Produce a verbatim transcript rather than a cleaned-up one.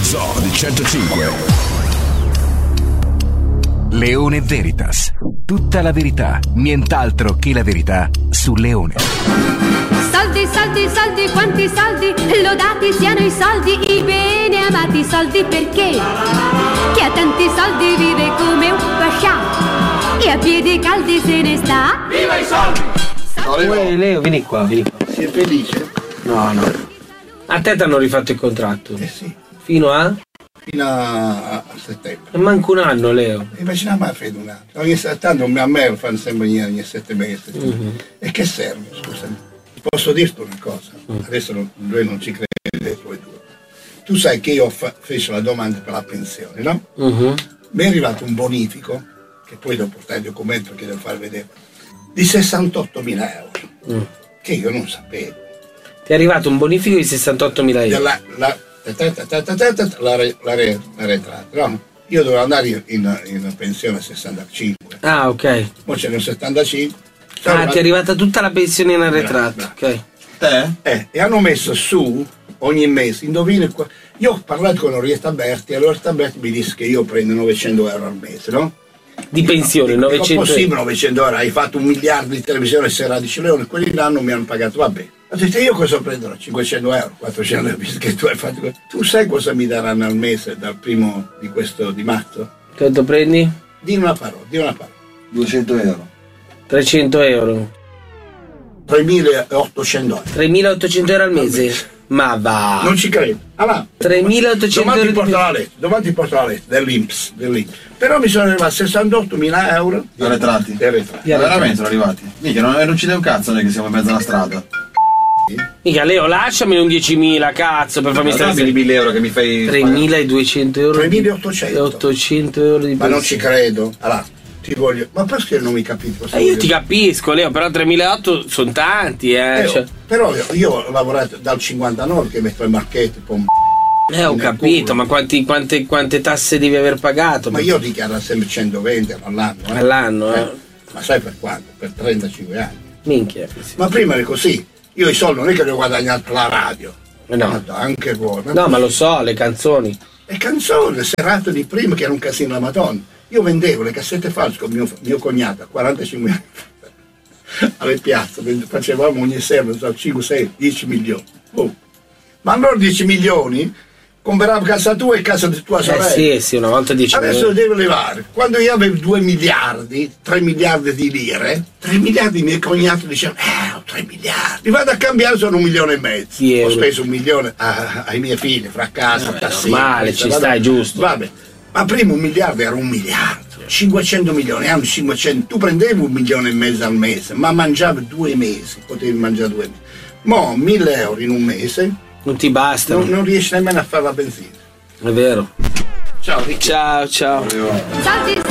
Zoo di centocinque. Leone Veritas. Tutta la verità, nient'altro che la verità su Leone. Soldi, soldi, soldi, quanti soldi, lodati siano i soldi, i bene amati soldi, perché chi ha tanti soldi vive come un pascià e a piedi caldi se ne sta. Viva i soldi! Uè, Leo, vieni qua, vieni qua. Si è felice? No, no. A te ti hanno rifatto il contratto? Eh sì. Fino a? Fino a, a settembre. E manco un anno, Leo. E invece non mi ha fatto un anno. Ogni tanto a me fanno sempre ogni, ogni sette mesi. Mm-hmm. E che serve, scusami? Posso dirti una cosa? Mm. Adesso non, lui non ci crede, tu e tu. Tu sai che io fa, feci la domanda per la pensione, no? Mm-hmm. Mi è arrivato un bonifico, che poi devo portare il documento che devo far vedere, di sessantottomila euro, mm. che io non sapevo. Ti è arrivato un bonifico di sessantottomila euro? La, la, la, la, la retrata, no? Io dovevo andare in, in, in pensione a sessantacinque. Ah, ok. Poi c'è nel settantacinque. Ah, ti è arrivata tutta la pensione in arretrato, ok. Te? Eh, e hanno messo su ogni mese, indovina qua. Io ho parlato con Orietta Berti e Orietta Berti mi disse che io prendo novecento euro al mese, no? Di pensione, no, novecento euro? È possibile novecento euro, hai fatto un miliardo di televisione sera di Leone, quelli l'anno mi hanno pagato, vabbè. Ho detto, io cosa prenderò? cinquecento euro, quattrocento euro, che tu hai fatto. Tu sai cosa mi daranno al mese dal primo di questo di marzo? Quanto prendi? Di una parola, di una parola. duecento euro. trecento euro. tremilaottocento euro. tremilaottocento euro al mese? Ma va! Non ci credo. Allora, tremilaottocento euro. Domani ti porto la lettera, domani ti porto la lettera dell'I N P S, dell'I N P S. Però mi sono arrivati sessantottomila euro di arretrati. Di arretrati. Ma veramente sono arrivati? Mica, non, non ci dai un cazzo noi che siamo in mezzo alla strada. Mica, Leo, lasciami un diecimila, cazzo, per farmi stare di mille euro che mi fai. tremiladuecento euro. tremilaottocento. ottocento euro di Ma non ci credo. Allora, ti voglio. Ma perché non mi capite? Eh, io ti capisco, Leo, però tremilaottocento sono tanti, eh. eh cioè. Però io, io ho lavorato dal cinquantanove che metto il marchetto, pom. Eh, ho capito, ma quanti, quante, quante tasse devi aver pagato? Ma io dichiaro sempre centoventi all'anno. Eh. All'anno, eh. eh. Ma sai per quanto? Per trentacinque anni. Minchia. Ma prima era così. Io i soldi non è che li ho guadagnati la radio. No. Anche voi. Ma no, ma lo so, le canzoni. Le canzoni, le serate di prima che era un casino la Madonna. Io vendevo le cassette false con mio, mio cognato a quarantacinque anni alle piazze, facevamo ogni sera so, cinque, sei, dieci milioni. Oh. Ma allora dieci milioni compravo casa tua e casa di tua sorella. Eh sì, sì, una volta dieci Adesso lo devo levare. Quando io avevo due miliardi, tre miliardi di lire, tre miliardi i miei cognati dicevano, eh, ho tre miliardi. Vado a cambiare, sono un milione e mezzo. Sì, ho speso un milione a, ai miei figli, fra casa, eh, tassini. Male, ci stai, giusto. Vabbè. Ma prima un miliardo era un miliardo, cinquecento milioni, hanno cinquecento, tu prendevi un milione e mezzo al mese, ma mangiavi due mesi, potevi mangiare due mesi. Mo' mille euro in un mese, non ti basta. Non, non riesci nemmeno a fare la benzina. È vero. Ciao, Ricchi. Ciao, ciao. Soldi,